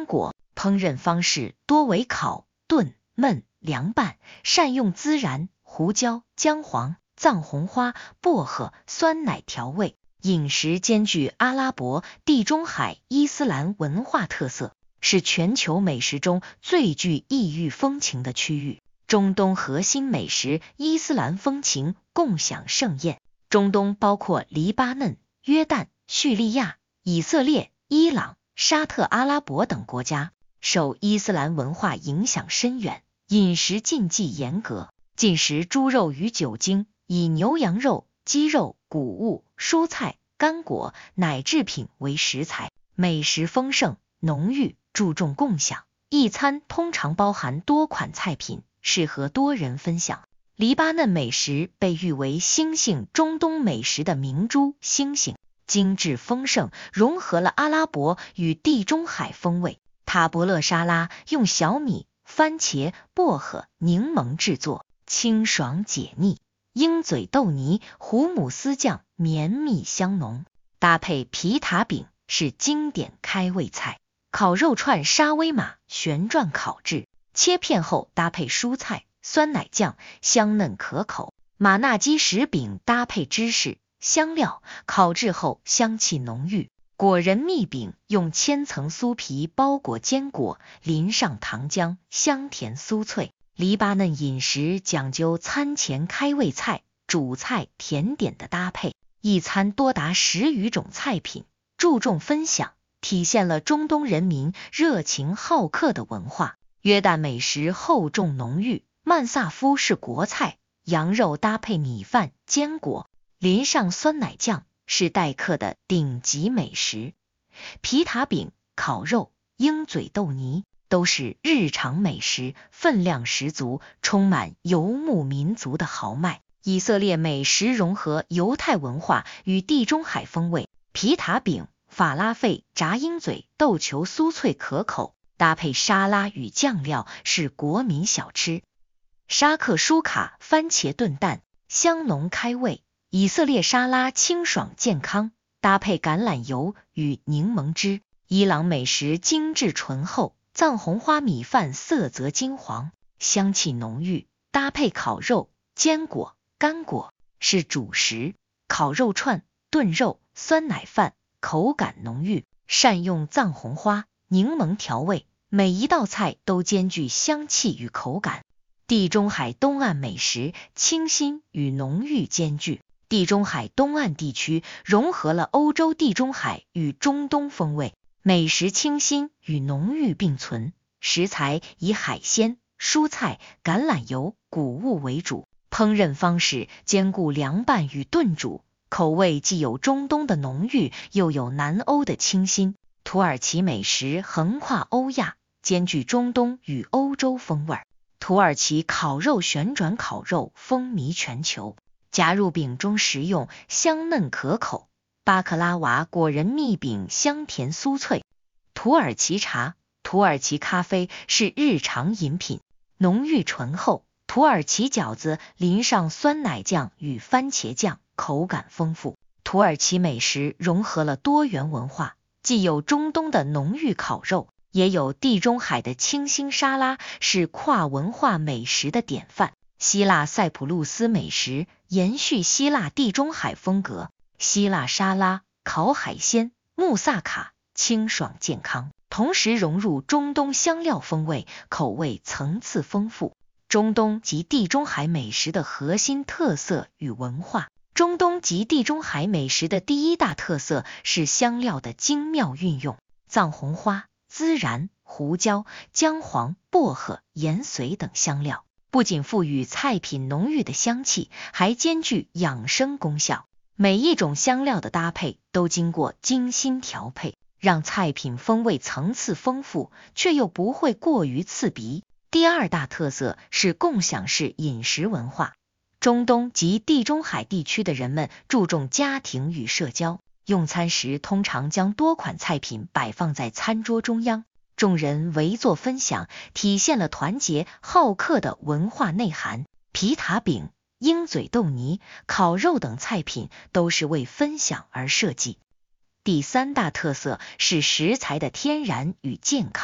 果。烹饪方式多为烤、炖、焖、凉拌，善用孜然、胡椒、姜黄、藏红花、薄荷、酸奶调味。饮食兼具阿拉伯、地中海、伊斯兰文化特色，是全球美食中最具异域风情的区域。中东核心美食伊斯兰风情共享盛宴。中东包括黎巴嫩、约旦、叙利亚、以色列、伊朗、沙特阿拉伯等国家，受伊斯兰文化影响深远，饮食禁忌严格，禁食猪肉与酒精，以牛羊肉、鸡肉、谷物、蔬菜、干果、奶制品为食材。美食丰盛浓郁，注重共享，一餐通常包含多款菜品，适合多人分享。黎巴嫩美食被誉为星星中东美食的明珠星星，精致丰盛，融合了阿拉伯与地中海风味。塔伯勒沙拉用小米、番茄、薄荷、柠檬制作，清爽解腻。鹰嘴豆泥、胡姆斯酱绵密香浓，搭配皮塔饼是经典开胃菜。烤肉串沙威玛旋转烤制，切片后搭配蔬菜、酸奶酱，香嫩可口。马纳基什饼搭配芝士、香料，烤制后香气浓郁。果仁蜜饼用千层酥皮包裹坚果，淋上糖浆，香甜酥脆。黎巴嫩饮食讲究餐前开胃菜、主菜、甜点的搭配，一餐多达10余种菜品，注重分享，体现了中东人民热情好客的文化。约旦美食厚重浓郁，曼萨夫是国菜，羊肉搭配米饭、坚果，淋上酸奶酱，是待客的顶级美食。皮塔饼、烤肉、鹰嘴豆泥都是日常美食，分量十足，充满游牧民族的豪迈。以色列美食融合犹太文化与地中海风味，皮塔饼、法拉费、炸鹰嘴豆球酥脆可口，搭配沙拉与酱料是国民小吃。沙克舒卡番茄炖蛋香浓开胃，以色列沙拉清爽健康，搭配橄榄油与柠檬汁。伊朗美食精致醇厚，藏红花米饭色泽金黄，香气浓郁，搭配烤肉、坚果、干果是主食。烤肉串、炖肉、酸奶饭口感浓郁，善用藏红花、柠檬调味，每一道菜都兼具香气与口感。地中海东岸美食清新与浓郁兼具。地中海东岸地区融合了欧洲地中海与中东风味，美食清新与浓郁并存，食材以海鲜、蔬菜、橄榄油、谷物为主，烹饪方式兼顾凉拌与炖煮，口味既有中东的浓郁，又有南欧的清新。土耳其美食横跨欧亚，兼具中东与欧洲风味。土耳其烤肉旋转烤肉风靡全球，夹入饼中食用，香嫩可口。巴克拉瓦果仁蜜饼香甜酥脆。土耳其茶、土耳其咖啡是日常饮品，浓郁醇厚。土耳其饺子淋上酸奶酱与番茄酱，口感丰富。土耳其美食融合了多元文化，既有中东的浓郁烤肉，也有地中海的清新沙拉，是跨文化美食的典范。希腊塞浦路斯美食延续希腊地中海风格，希腊沙拉、烤海鲜、穆萨卡清爽健康，同时融入中东香料风味，口味层次丰富。中东及地中海美食的核心特色与文化。中东及地中海美食的第一大特色是香料的精妙运用，藏红花、孜然、胡椒、姜黄、薄荷、盐水等香料，不仅赋予菜品浓郁的香气，还兼具养生功效。每一种香料的搭配都经过精心调配，让菜品风味层次丰富，却又不会过于刺鼻。第二大特色是共享式饮食文化。中东及地中海地区的人们注重家庭与社交，用餐时通常将多款菜品摆放在餐桌中央，众人围坐分享，体现了团结好客的文化内涵。皮塔饼、鹰嘴豆泥、烤肉等菜品都是为分享而设计。第三大特色是食材的天然与健康。